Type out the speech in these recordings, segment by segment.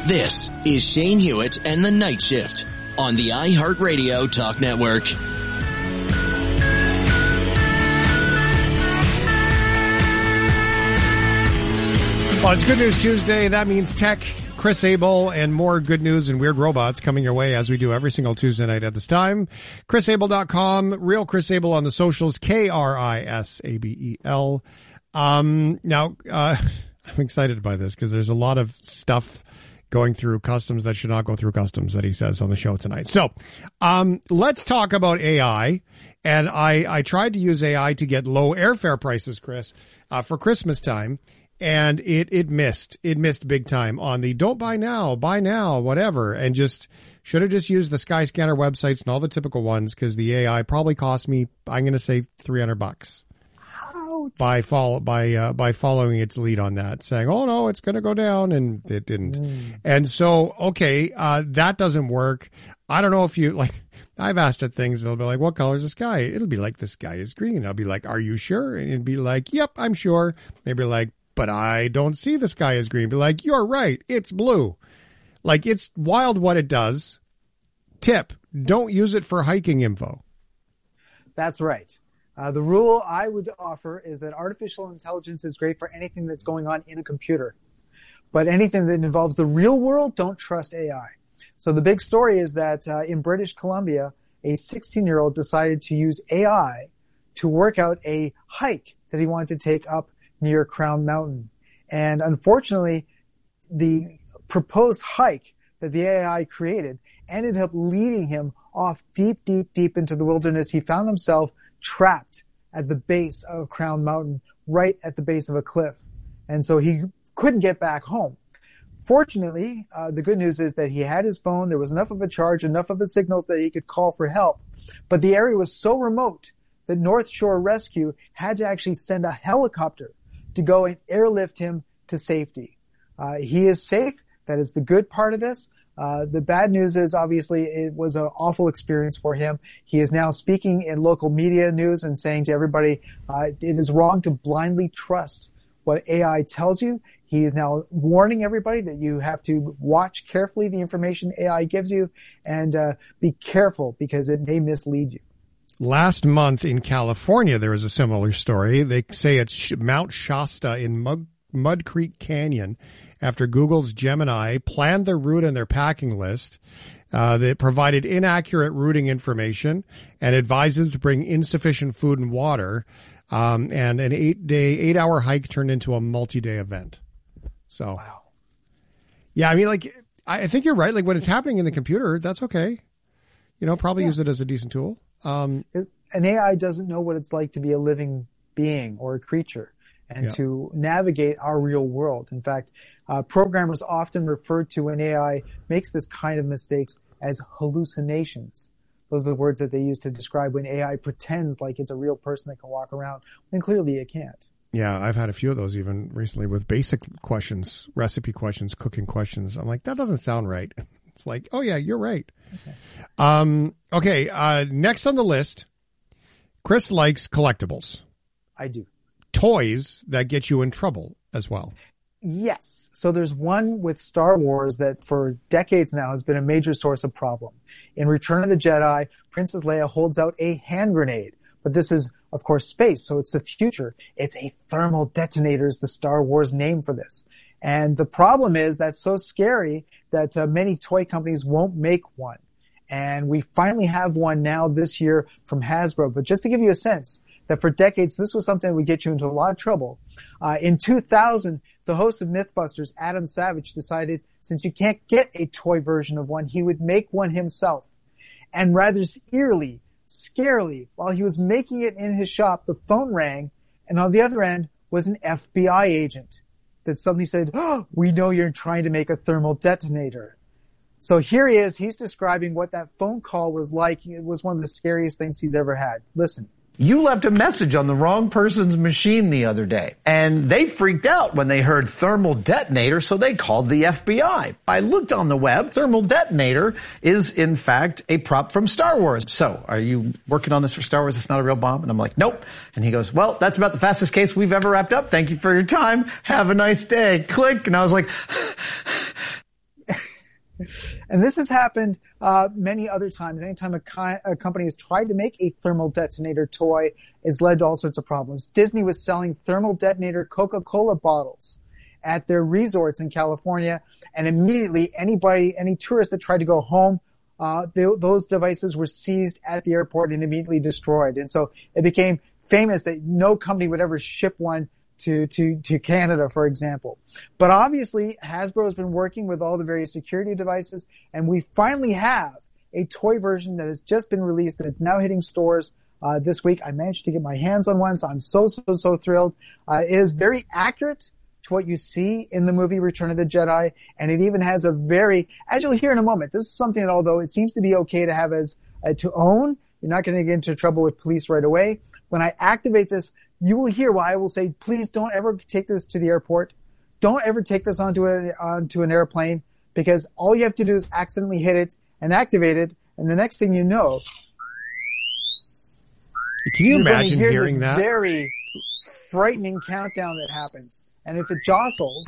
This is Shane Hewitt and the Night Shift on the iHeartRadio Talk Network. Well, it's Good News Tuesday. That means tech, Chris Abel, and more good news and weird robots coming your way as we do every single Tuesday night at this time. ChrisAbel.com, real Chris Abel on the socials, KRISABEL. Now, I'm excited by this because there's a lot of stuff going through customs that should not go through customs that he says on the show tonight. So, let's talk about AI. And I tried to use AI to get low airfare prices, Chris, for Christmas time. And it missed big time on the don't buy now, whatever. And just should have just used the Skyscanner websites and all the typical ones because the AI probably cost me, I'm going to say $300 by following its lead on that, saying, oh no, it's going to go down, and it didn't. And so, okay, that doesn't work. I don't know if you like, I've asked it things, they'll be like, what color is the sky? It'll be like, the sky is green. I'll be like, are you sure? And it'd be like, yep, I'm sure. They'd be like, but I don't see the sky as green. Be like, you're right, it's blue. Like, it's wild what it does. Tip, don't use it for hiking info. That's right. The rule I would offer is that artificial intelligence is great for anything that's going on in a computer. But anything that involves the real world, don't trust AI. So the big story is that in British Columbia, a 16-year-old decided to use AI to work out a hike that he wanted to take up near Crown Mountain. And unfortunately, the proposed hike that the AI created ended up leading him off deep, deep, deep into the wilderness. He found himself trapped at the base of Crown Mountain, right at the base of a cliff. And so he couldn't get back home. Fortunately, the good news is that he had his phone. There was enough of a charge, enough of a signals that he could call for help. But the area was so remote that North Shore Rescue had to actually send a helicopter to go and airlift him to safety. He is safe. That is the good part of this. The bad news is obviously it was an awful experience for him. He is now speaking in local media news and saying to everybody, it is wrong to blindly trust what AI tells you. He is now warning everybody that you have to watch carefully the information AI gives you and be careful because it may mislead you. Last month in California, there was a similar story. They say it's Mount Shasta in Mud Creek Canyon. After Google's Gemini planned their route and their packing list, they provided inaccurate routing information and advised them to bring insufficient food and water. And an 8-hour hike turned into a multi-day event. So, wow. Yeah, I mean, like, I think you're right. Like, when it's happening in the computer, that's okay. You know, probably use it as a decent tool. An AI doesn't know what it's like to be a living being or a creature and to navigate our real world. In fact, programmers often refer to when AI makes this kind of mistakes as hallucinations. Those are the words that they use to describe when AI pretends like it's a real person that can walk around when clearly it can't. Yeah, I've had a few of those even recently with basic questions, recipe questions, cooking questions. I'm like, that doesn't sound right. It's like, oh yeah, you're right. Okay. Next on the list, Chris likes collectibles. I do. Toys that get you in trouble as well. Yes. So there's one with Star Wars that for decades now has been a major source of problem. In Return of the Jedi, Princess Leia holds out a hand grenade. But this is, of course, space, so it's the future. It's a thermal detonator is the Star Wars name for this. And the problem is that's so scary that many toy companies won't make one. And we finally have one now this year from Hasbro. But just to give you a sense that for decades, this was something that would get you into a lot of trouble. In 2000, the host of Mythbusters, Adam Savage, decided since you can't get a toy version of one, he would make one himself. And rather scarily, while he was making it in his shop, the phone rang, and on the other end was an FBI agent that suddenly said, oh, we know you're trying to make a thermal detonator. So here he is. He's describing what that phone call was like. It was one of the scariest things he's ever had. Listen. You left a message on the wrong person's machine the other day, and they freaked out when they heard thermal detonator, so they called the FBI. I looked on the web. Thermal detonator is, in fact, a prop from Star Wars. So, are you working on this for Star Wars? It's not a real bomb? And I'm like, nope. And he goes, well, that's about the fastest case we've ever wrapped up. Thank you for your time. Have a nice day. Click. And I was like... And this has happened many other times. Anytime a company has tried to make a thermal detonator toy, it's led to all sorts of problems. Disney was selling thermal detonator Coca-Cola bottles at their resorts in California, and immediately any tourist that tried to go home, those devices were seized at the airport and immediately destroyed. And so it became famous that no company would ever ship one to Canada, for example. But obviously, Hasbro has been working with all the various security devices, and we finally have a toy version that has just been released and it's now hitting stores this week. I managed to get my hands on one, so I'm so thrilled. It is very accurate to what you see in the movie Return of the Jedi, and it even has a very, as you'll hear in a moment, this is something that although it seems to be okay to have as to own, you're not going to get into trouble with police right away. When I activate this, you will hear why I will say, please don't ever take this to the airport. Don't ever take this onto an airplane, because all you have to do is accidentally hit it and activate it, and the next thing you know, can you imagine hear hearing this that? Very frightening countdown that happens. And if it jostles,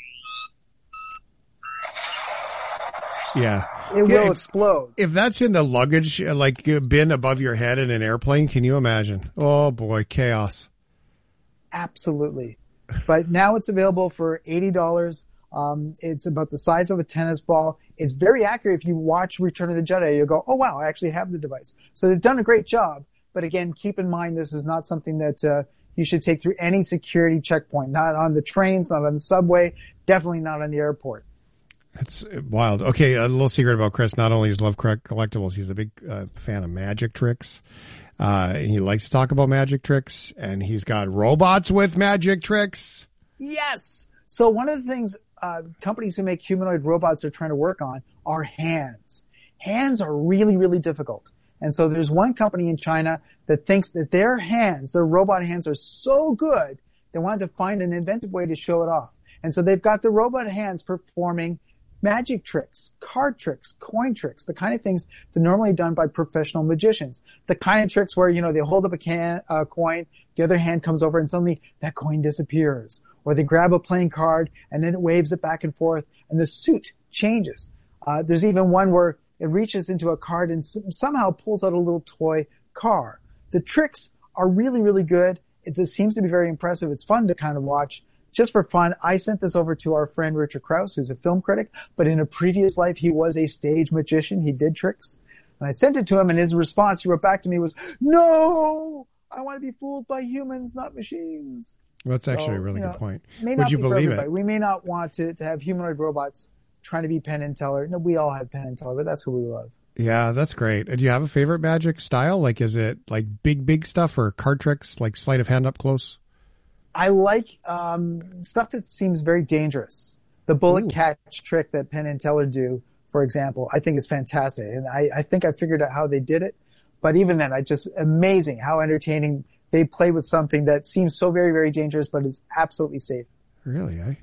yeah, it will explode. If that's in the luggage, like bin above your head in an airplane, can you imagine? Oh boy, chaos. Absolutely. But now it's available for $80. It's about the size of a tennis ball. It's very accurate. If you watch Return of the Jedi, you'll go, oh wow, I actually have the device. So they've done a great job. But again, keep in mind, this is not something that you should take through any security checkpoint. Not on the trains, not on the subway, definitely not on the airport. That's wild. Okay, a little secret about Chris. Not only does he love collectibles, he's a big fan of magic tricks. He likes to talk about magic tricks, and he's got robots with magic tricks. Yes. So one of the things companies who make humanoid robots are trying to work on are hands. Hands are really, really difficult. And so there's one company in China that thinks that their robot hands are so good, they wanted to find an inventive way to show it off. And so they've got the robot hands performing magic tricks, card tricks, coin tricks, the kind of things that are normally done by professional magicians. The kind of tricks where, they hold up a coin, the other hand comes over and suddenly that coin disappears. Or they grab a playing card and then it waves it back and forth and the suit changes. There's even one where it reaches into a card and somehow pulls out a little toy car. The tricks are really, really good. This seems to be very impressive. It's fun to kind of watch. Just for fun, I sent this over to our friend Richard Krause, who's a film critic, but in a previous life, he was a stage magician. He did tricks. And I sent it to him, and his response, he wrote back to me, was, no, I want to be fooled by humans, not machines. Well, that's actually a really good point. Would you believe it? We may not want to have humanoid robots trying to be Penn and Teller. No, we all have Penn and Teller, but that's who we love. Yeah, that's great. Do you have a favorite magic style? Like, is it like big stuff or card tricks, like sleight of hand up close? I like stuff that seems very dangerous. The bullet catch trick that Penn and Teller do, for example, I think is fantastic. And I think I figured out how they did it. But even then, amazing how entertaining they play with something that seems so very, very dangerous, but is absolutely safe. Really, eh?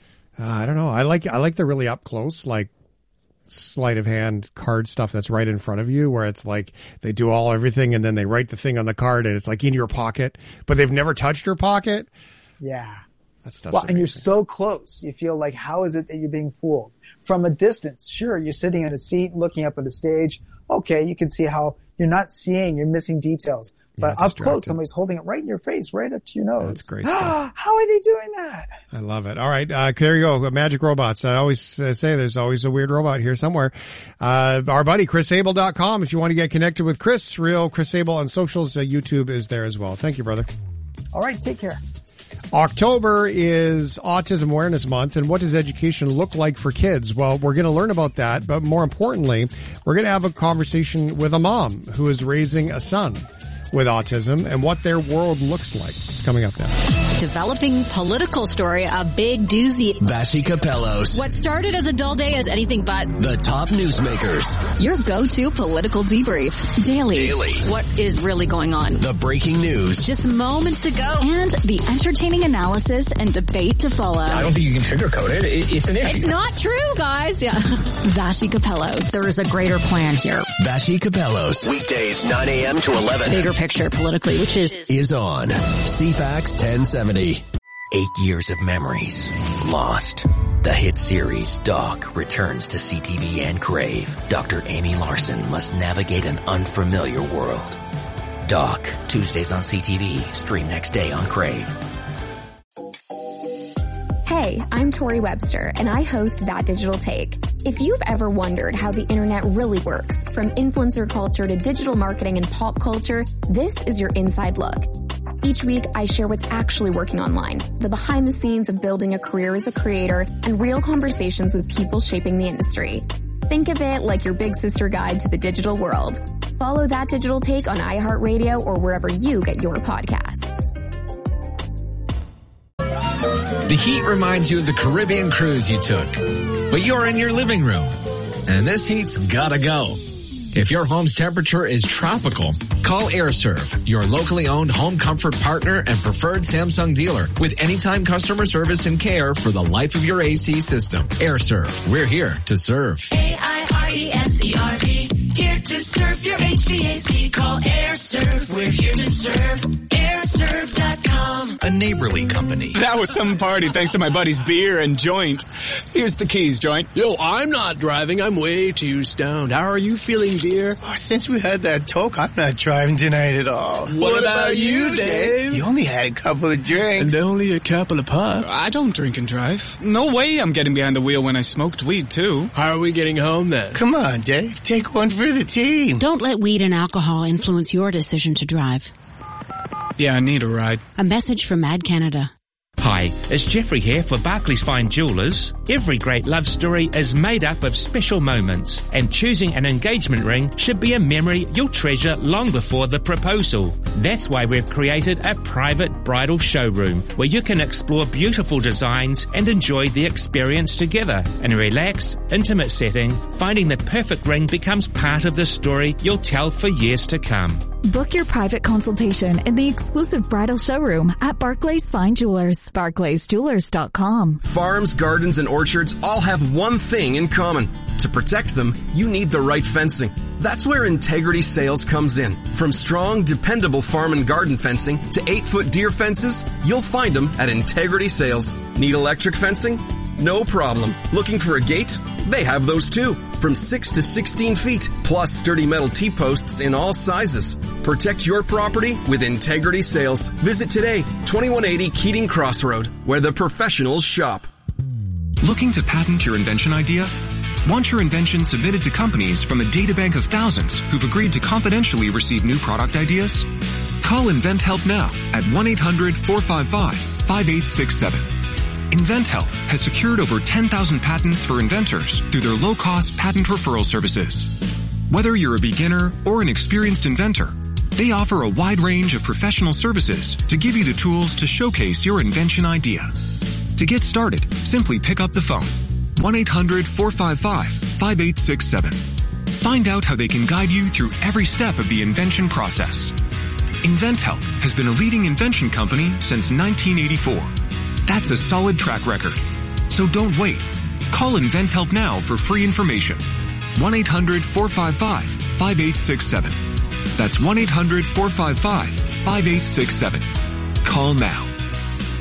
I don't know. I like the really up close, like sleight of hand card stuff that's right in front of you, where it's like they do everything and then they write the thing on the card and it's like in your pocket, but they've never touched your pocket. Yeah. That stuff's well, amazing. and you're so close. You feel like, how is it that you're being fooled? From a distance, sure, you're sitting in a seat looking up at a stage. Okay, you can see how you're not seeing, you're missing details. But up close, somebody's holding it right in your face, right up to your nose. That's great stuff. How are they doing that? I love it. All right. There you go. Magic robots. I always say there's always a weird robot here somewhere. Our buddy, ChrisAble.com. If you want to get connected with Chris, real Chris Able on socials, YouTube is there as well. Thank you, brother. All right. Take care. October is Autism Awareness Month, and what does education look like for kids? Well, we're going to learn about that, but more importantly, we're going to have a conversation with a mom who is raising a son with autism and what their world looks like. It's coming up next. Developing political story, a big doozy. Vassy Capellos. What started as a dull day is anything but. The top newsmakers. Your go-to political debrief. Daily. What is really going on? The breaking news. Just moments ago. And the entertaining analysis and debate to follow. I don't think you can sugarcoat it. It's an issue. It's not true, guys. Yeah. Vassy Capellos. There is a greater plan here. Vassy Capellos. Weekdays 9 a.m. to 11. Bigger picture politically, which is on CFAX 1070. 8 years of memories lost. The hit series Doc returns to CTV and Crave. Dr. Amy Larson must navigate an unfamiliar world. Doc, Tuesdays on CTV, stream next day on Crave. Hey, I'm Tori Webster, and I host That Digital Take. If you've ever wondered how the internet really works, from influencer culture to digital marketing and pop culture, this is your inside look. Each week, I share what's actually working online, the behind the scenes of building a career as a creator, and real conversations with people shaping the industry. Think of it like your big sister guide to the digital world. Follow That Digital Take on iHeartRadio or wherever you get your podcasts. The heat reminds you of the Caribbean cruise you took, but you're in your living room, and this heat's gotta go. If your home's temperature is tropical, call AirServe, your locally owned home comfort partner and preferred Samsung dealer with anytime customer service and care for the life of your AC system. AirServe, we're here to serve. AIRESERV, here to serve your HVAC. Call AirServe, we're here to serve. AirServe.com. A neighborly company. That was some party thanks to my buddy's beer and joint. Here's the keys, joint. Yo, I'm not driving. I'm way too stoned. How are you feeling, dear? Oh, since we had that talk, I'm not driving tonight at all. What about you, Dave? You only had a couple of drinks. And only a couple of puffs. I don't drink and drive. No way I'm getting behind the wheel when I smoked weed, too. How are we getting home, then? Come on, Dave. Take one for the team. Don't let weed and alcohol influence your decision to drive. Yeah, I need a ride. A message from Mad Canada. Hi, it's Jeffrey here for Barclays Fine Jewellers. Every great love story is made up of special moments, and choosing an engagement ring should be a memory you'll treasure long before the proposal. That's why we've created a private bridal showroom where you can explore beautiful designs and enjoy the experience together. In a relaxed, intimate setting, finding the perfect ring becomes part of the story you'll tell for years to come. Book your private consultation in the exclusive bridal showroom at Barclays Fine Jewelers. BarclaysJewelers.com. Farms, gardens, and orchards all have one thing in common. To protect them, you need the right fencing. That's where Integrity Sales comes in. From strong, dependable farm and garden fencing to 8-foot deer fences, you'll find them at Integrity Sales. Need electric fencing? No problem. Looking for a gate? They have those too. From 6 to 16 feet, plus sturdy metal T-posts in all sizes. Protect your property with Integrity Sales. Visit today, 2180 Keating Crossroad, where the professionals shop. Looking to patent your invention idea? Want your invention submitted to companies from a databank of thousands who've agreed to confidentially receive new product ideas? Call InventHelp now at 1-800-455-5867. InventHelp has secured over 10,000 patents for inventors through their low-cost patent referral services. Whether you're a beginner or an experienced inventor, they offer a wide range of professional services to give you the tools to showcase your invention idea. To get started, simply pick up the phone. 1-800-455-5867. Find out how they can guide you through every step of the invention process. InventHelp has been a leading invention company since 1984. That's a solid track record. So don't wait. Call InventHelp now for free information. 1-800-455-5867. That's 1-800-455-5867. Call now.